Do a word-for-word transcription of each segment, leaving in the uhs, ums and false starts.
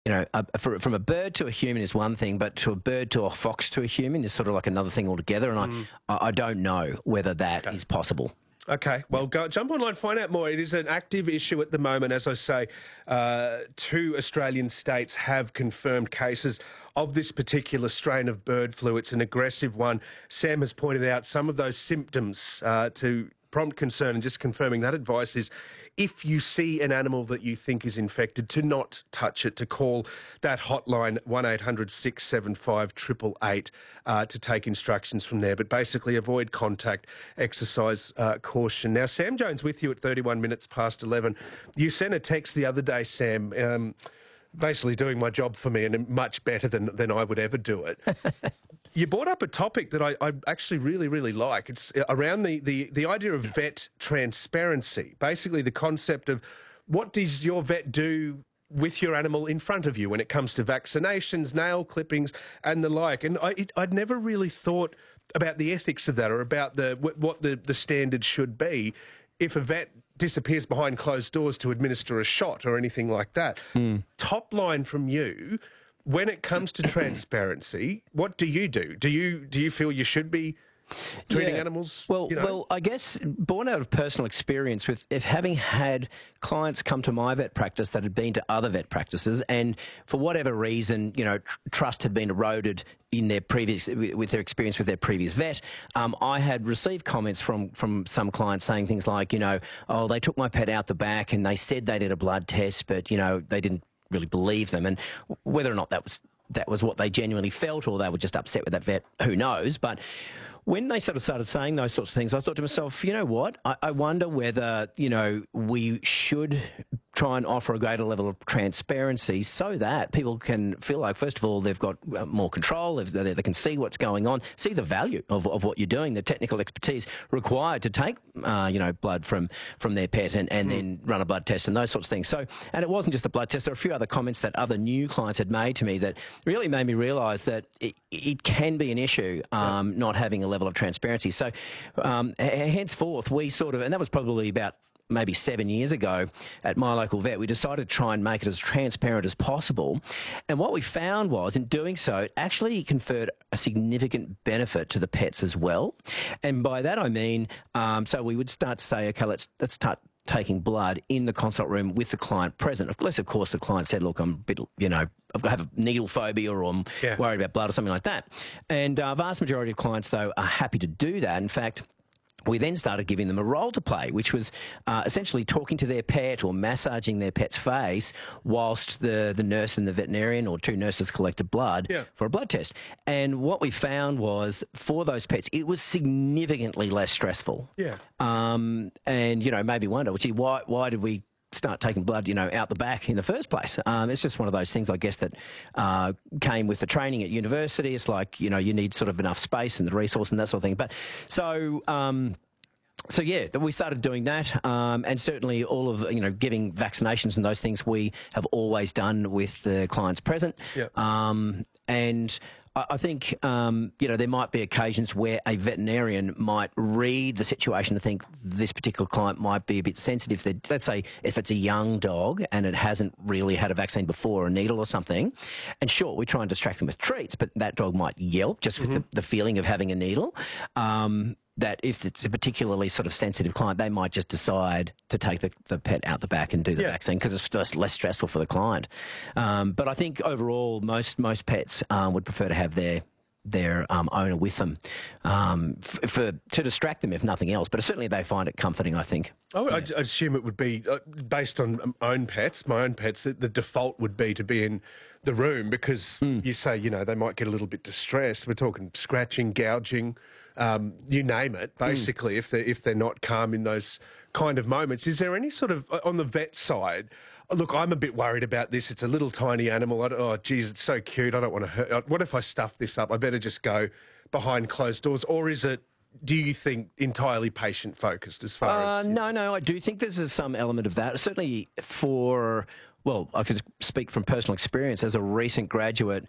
you know, a, for, from a bird to a human is one thing, but to a bird to a fox to a human is sort of like another thing altogether. And mm. I, I don't know whether that okay. is possible. Okay, well, go, jump online, find out more. It is an active issue at the moment. As I say, uh, two Australian states have confirmed cases of this particular strain of bird flu. It's an aggressive one. Sam has pointed out some of those symptoms uh, to prompt concern, and just confirming that advice is if you see an animal that you think is infected, to not touch it, to call that hotline one eight hundred six seven five eight eight eight uh, to take instructions from there. But basically avoid contact, exercise uh, caution. Now, Sam Jones with you at thirty-one minutes past eleven. You sent a text the other day, Sam, um, basically doing my job for me and much better than, than I would ever do it. You brought up a topic that I, I actually really, really like. It's around the, the, the idea of vet transparency, basically the concept of what does your vet do with your animal in front of you when it comes to vaccinations, nail clippings and the like. And I, it, I'd never really thought about the ethics of that or about the what the, the standard should be if a vet disappears behind closed doors to administer a shot or anything like that. Mm. Top line from you, when it comes to transparency, what do you do? Do you do you feel you should be treating yeah. animals? Well, you know? well, I guess born out of personal experience with if having had clients come to my vet practice that had been to other vet practices, and for whatever reason, you know, tr- trust had been eroded in their previous with their experience with their previous vet. Um, I had received comments from from some clients saying things like, you know, oh, they took my pet out the back and they said they did a blood test, but you know, they didn't really believe them, and whether or not that was that was what they genuinely felt or they were just upset with that vet, who knows. But when they sort of started saying those sorts of things, I thought to myself, you know what, I, I wonder whether, you know, we should try and offer a greater level of transparency so that people can feel like, first of all, they've got more control, they, they can see what's going on, see the value of, of what you're doing, the technical expertise required to take, uh, you know, blood from, from their pet and, and mm. then run a blood test and those sorts of things. So, and it wasn't just a blood test. There were a few other comments that other new clients had made to me that really made me realise that it, it can be an issue, um, yeah. not having a level of transparency. So, um, henceforth, we sort of, and that was probably about maybe seven years ago at my local vet, we decided to try and make it as transparent as possible. And what we found was, in doing so, it actually conferred a significant benefit to the pets as well. And by that I mean, um, so we would start to say, okay, let's let's start taking blood in the consult room with the client present. Unless, of course, the client said, look, I'm a bit, you know, I have a needle phobia or I'm yeah. worried about blood or something like that. And a uh, vast majority of clients, though, are happy to do that. In fact, we then started giving them a role to play, which was uh, essentially talking to their pet or massaging their pet's face whilst the, the nurse and the veterinarian or two nurses collected blood yeah. for a blood test. And what we found was for those pets, it was significantly less stressful. Yeah. Um, and, you know, maybe wonder, gee, why, why did we start taking blood, you know, out the back in the first place? Um, it's just one of those things, I guess, that uh, came with the training at university. It's like, you know, you need sort of enough space and the resource and that sort of thing. But so... Um, So, yeah, we started doing that, um, and certainly all of, you know, giving vaccinations and those things we have always done with the clients present. Yep. Um, and I, I think, um, you know, there might be occasions where a veterinarian might read the situation and think this particular client might be a bit sensitive. They're, let's say if it's a young dog and it hasn't really had a vaccine before, a needle or something, and sure, we try and distract them with treats, but that dog might yelp just with mm-hmm. the, the feeling of having a needle. Um, that if it's a particularly sort of sensitive client, they might just decide to take the, the pet out the back and do the yeah. vaccine because it's just less stressful for the client. Um, but I think overall, most most pets um, would prefer to have their their um, owner with them um, f- for to distract them, if nothing else. But certainly they find it comforting, I think. Oh, yeah. I'd, I'd assume it would be, uh, based on my own pets, my own pets, the default would be to be in the room because mm. you say, you know, they might get a little bit distressed. We're talking scratching, gouging, um, you name it, basically, mm. if they're, if they're not calm in those kind of moments. Is there any sort of, on the vet side, look, I'm a bit worried about this. It's a little tiny animal. I don't, oh, geez, it's so cute. I don't want to hurt. What if I stuff this up? I better just go behind closed doors. Or is it, do you think, entirely patient-focused as far uh, as... No, no, I do think there's some element of that. Certainly for, well, I could speak from personal experience as a recent graduate.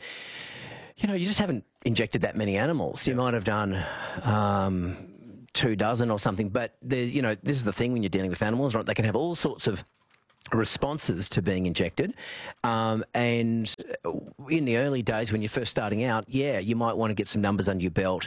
You know, you just haven't injected that many animals. You yeah. might have done... Um, two dozen or something, but there's, you know, this is the thing when you're dealing with animals, right? They can have all sorts of responses to being injected. Um, and in the early days when you're first starting out, yeah, you might want to get some numbers under your belt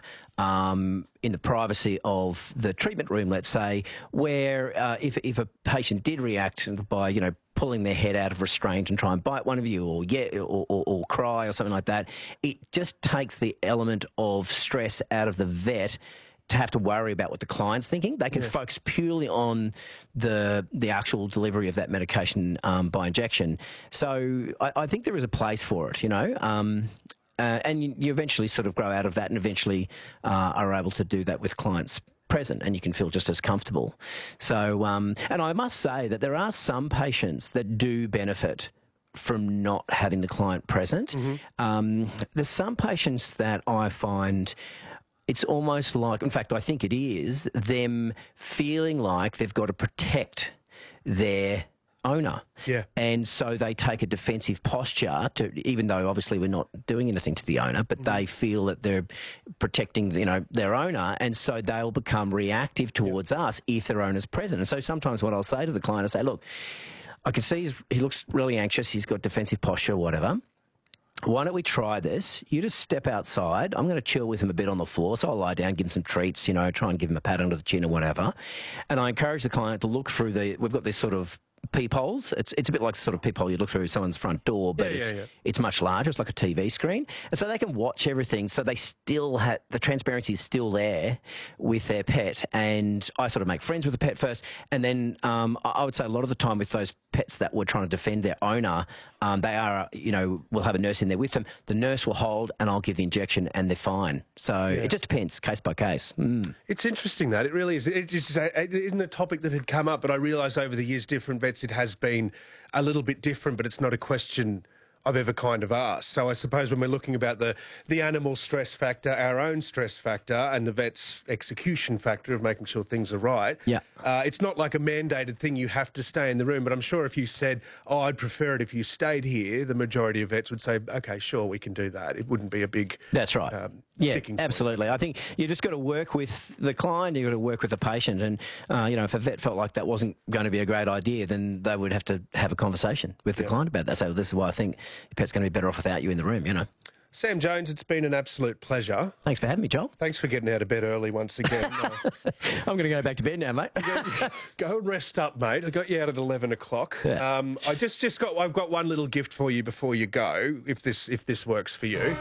um, in the privacy of the treatment room, let's say, where uh, if, if a patient did react by, you know, pulling their head out of restraint and try and bite one of you or yeah or, or, or cry or something like that, it just takes the element of stress out of the vet to have to worry about what the client's thinking. They can yeah. focus purely on the the actual delivery of that medication um, by injection. So I, I think there is a place for it, you know, um, uh, and you, you eventually sort of grow out of that and eventually uh, are able to do that with clients present, and you can feel just as comfortable. So, um, and I must say that there are some patients that do benefit from not having the client present. Mm-hmm. Um, there's some patients that I find it's almost like, in fact, I think it is, them feeling like they've got to protect their owner. Yeah. And so they take a defensive posture, to, even though obviously we're not doing anything to the owner, but mm-hmm. they feel that they're protecting, you know, their owner, and so they'll become reactive towards yep. us if their owner's present. And so sometimes what I'll say to the client, I say, look, I can see he's, he looks really anxious, he's got defensive posture or whatever. Why don't we try this? You just step outside. I'm going to chill with him a bit on the floor, so I'll lie down, give him some treats, you know, try and give him a pat under the chin or whatever. And I encourage the client to look through the, we've got this sort of peepholes. It's it's a bit like the sort of peephole you look through someone's front door, but yeah, it's, yeah, yeah. it's much larger. It's like a T V screen. And so they can watch everything. So they still have, the transparency is still there with their pet. And I sort of make friends with the pet first. And then um, I would say a lot of the time with those pets that were trying to defend their owner, um, they are, you know, we'll have a nurse in there with them. The nurse will hold and I'll give the injection and they're fine. So yeah. it just depends, case by case. Mm. It's interesting that. It really is. It, just, it isn't a topic that had come up, but I realise over the years, different vets, it has been a little bit different, but it's not a question I've ever kind of asked. So I suppose when we're looking about the, the animal stress factor, our own stress factor, and the vet's execution factor of making sure things are right, yeah. uh, it's not like a mandated thing you have to stay in the room. But I'm sure if you said, oh, I'd prefer it if you stayed here, the majority of vets would say, OK, sure, we can do that. It wouldn't be a big... That's right. Um, yeah, absolutely. I think you just got to work with the client, you've got to work with the patient. And, uh, you know, if a vet felt like that wasn't going to be a great idea, then they would have to have a conversation with the yeah. client about that. So this is why I think your pet's going to be better off without you in the room, you know. Sam Jones, it's been an absolute pleasure. Thanks for having me, Joel. Thanks for getting out of bed early once again. I'm going to go back to bed now, mate. go, go and rest up, mate. I got you out at eleven o'clock. Yeah. Um, I just, just got. I've got one little gift for you before you go, if this, if this works for you.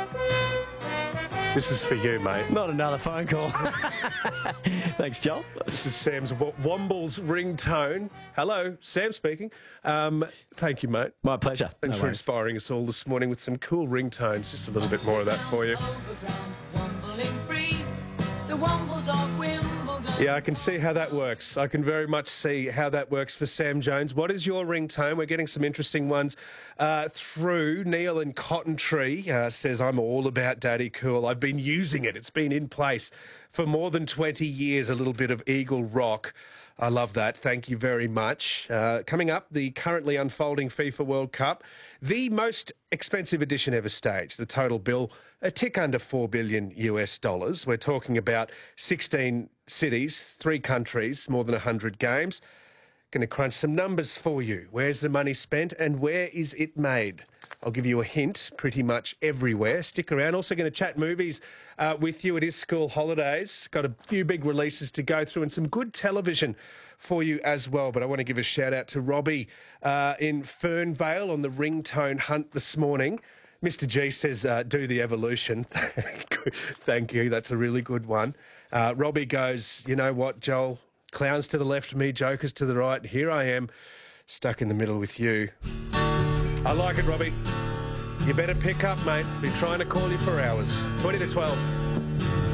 This is for you, mate. Not another phone call. Thanks, Joel. This is Sam's Womble's ringtone. Hello, Sam speaking. Um, thank you, mate. My pleasure. Thanks no for worries. inspiring us all this morning with some cool ringtones. Just a little bit more of that for you. Yeah, I can see how that works. I can very much see how that works for Sam Jones. What is your ringtone? We're getting some interesting ones uh, through. Neil in Cotton Tree uh, says, I'm all about Daddy Cool. I've been using it. It's been in place for more than twenty years, a little bit of Eagle Rock. I love that. Thank you very much. Uh, coming up, the currently unfolding FIFA World Cup, the most expensive edition ever staged. The total bill, a tick under four billion U S dollars. We're talking about sixteen cities, three countries, more than one hundred games. Going to crunch some numbers for you. Where's the money spent and where is it made? I'll give you a hint, pretty much everywhere. Stick around. Also going to chat movies uh, with you. It is school holidays. Got a few big releases to go through and some good television for you as well. But I want to give a shout out to Robbie uh, in Fernvale on the ringtone hunt this morning. Mister G says, uh, do the evolution. Thank you. That's a really good one. Uh, Robbie goes, you know what, Joel? Clowns to the left of me, jokers to the right. Here I am, stuck in the middle with you. I like it, Robbie. You better pick up, mate. Been trying to call you for hours. twenty to twelve.